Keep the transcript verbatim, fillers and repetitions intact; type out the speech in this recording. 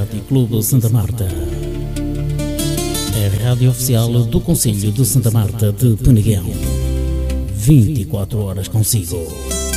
Rádio Clube Santa Marta. É a rádio oficial do Concelho de Santa Marta de Peneguão. vinte e quatro horas consigo.